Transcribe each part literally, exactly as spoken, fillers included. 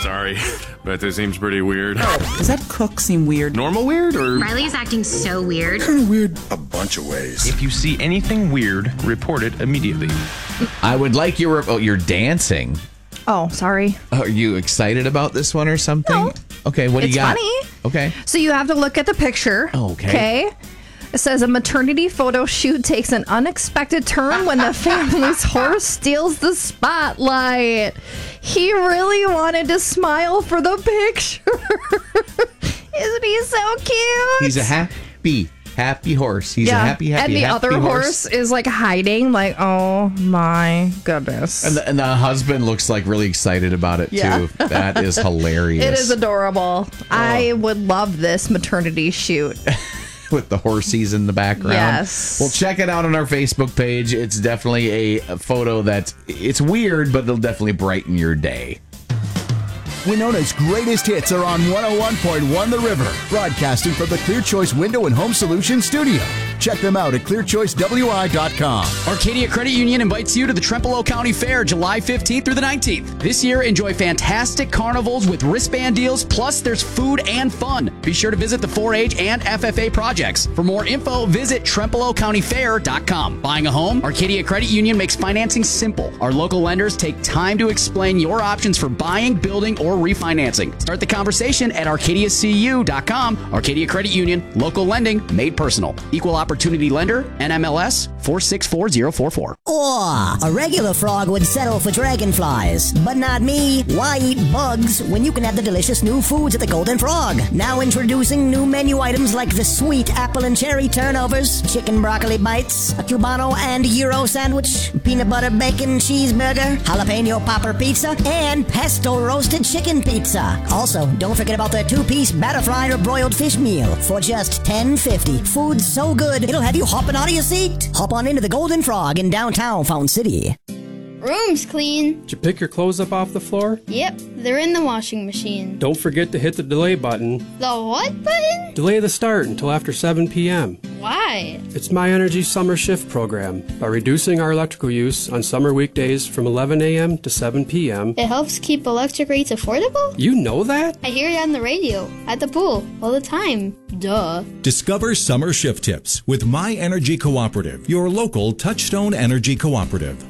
Sorry, but this seems pretty weird. Does that cook seem weird? Normal weird, or? Riley's acting so weird. Kind of weird a bunch of ways. If you see anything weird, report it immediately. I would like your... Oh, you're dancing. Oh, sorry. Are you excited about this one or something? No. Okay, what do It's you got? funny. Okay. So you have to look at the picture. Okay. Okay. It says a maternity photo shoot takes an unexpected turn when the family's horse steals the spotlight. He really wanted to smile for the picture. Isn't he so cute? He's a happy, happy horse. He's yeah. a happy, happy, And the happy other horse. horse is like hiding, like, oh my goodness. And the, and the husband looks like really excited about it, Yeah. too. That is hilarious. It is adorable. Oh. I would love this maternity shoot. With the horsies in the background. Yes. Well, check it out on our Facebook page. It's definitely a, a photo that it's weird, but it'll definitely brighten your day. Winona's greatest hits are on one oh one point one The River, broadcasting from the Clear Choice Window and Home Solutions studio. Check them out at clear choice w i dot com. Arcadia Credit Union invites you to the Trempealeau County Fair July fifteenth through the nineteenth. This year, enjoy fantastic carnivals with wristband deals, plus there's food and fun. Be sure to visit the four H and F F A projects. For more info, visit trempealeau county fair dot com. Buying a home? Arcadia Credit Union makes financing simple. Our local lenders take time to explain your options for buying, building, or refinancing. Start the conversation at arcadia c u dot com. Arcadia Credit Union, local lending made personal. Equal opportunity lender, N M L S four six four zero four four. Or a regular frog would settle for dragonflies. But not me. Why eat bugs when you can have the delicious new foods at the Golden Frog? Now introducing new menu items like the sweet apple and cherry turnovers, chicken broccoli bites, a Cubano and Euro sandwich, peanut butter bacon cheeseburger, jalapeno popper pizza, and pesto roasted chicken pizza. Also, don't forget about their two-piece batter fried or broiled fish meal for just ten fifty. Food so good, it'll have you hopping out of your seat. Hop on into the Golden Frog in downtown Fountain City. Room's clean. Did you pick your clothes up off the floor? Yep, they're in the washing machine. Don't forget to hit the delay button. The what button? Delay the start until after seven p.m. Why? It's My Energy Summer Shift program. By reducing our electrical use on summer weekdays from eleven a.m. to seven p.m. It helps keep electric rates affordable? You know that? I hear it on the radio, at the pool, all the time. Duh. Discover summer shift tips with My Energy Cooperative, your local Touchstone Energy Cooperative.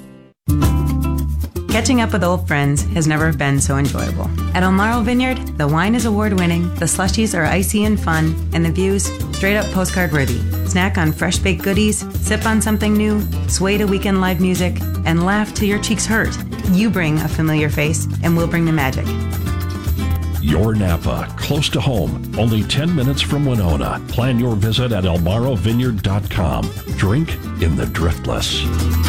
Catching up with old friends has never been so enjoyable. At El Marro Vineyard, the wine is award-winning, the slushies are icy and fun, and the views straight-up postcard-worthy. Snack on fresh-baked goodies, sip on something new, sway to weekend live music, and laugh till your cheeks hurt. You bring a familiar face, and we'll bring the magic. Your Napa, close to home, only ten minutes from Winona. Plan your visit at el marro vineyard dot com. Drink in the driftless.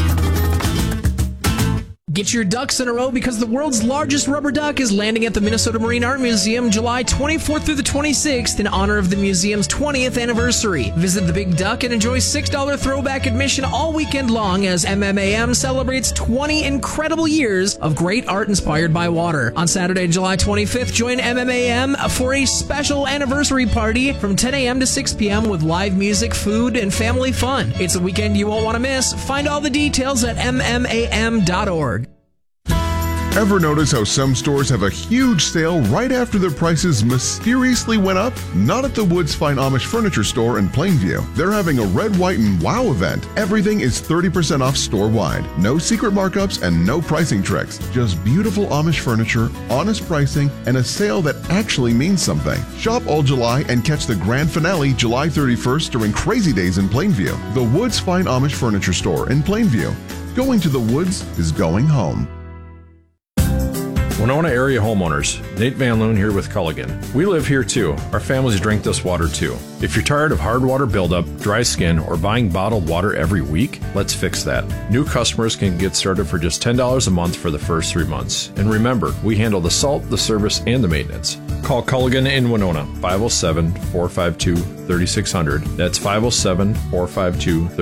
Get your ducks in a row because the world's largest rubber duck is landing at the Minnesota Marine Art Museum July twenty-fourth through the twenty-sixth in honor of the museum's twentieth anniversary. Visit the Big Duck and enjoy six dollars throwback admission all weekend long as M M A M celebrates twenty incredible years of great art inspired by water. On Saturday, July twenty-fifth, join M M A M for a special anniversary party from ten a.m. to six p.m. with live music, food, and family fun. It's a weekend you won't want to miss. Find all the details at m m a m dot org. Ever notice how some stores have a huge sale right after their prices mysteriously went up? Not at the Woods Fine Amish Furniture Store in Plainview. They're having a Red, White, and Wow event. Everything is thirty percent off store-wide. No secret markups and no pricing tricks. Just beautiful Amish furniture, honest pricing, and a sale that actually means something. Shop all July and catch the grand finale July thirty-first during Crazy Days in Plainview. The Woods Fine Amish Furniture Store in Plainview. Going to the woods is going home. Winona area homeowners, Nate Van Loon here with Culligan. We live here too. Our families drink this water too. If you're tired of hard water buildup, dry skin, or buying bottled water every week, let's fix that. New customers can get started for just ten dollars a month for the first three months. And remember, we handle the salt, the service, and the maintenance. Call Culligan in Winona, five oh seven, four five two, three six zero zero. That's five oh seven, four five two, three six zero zero.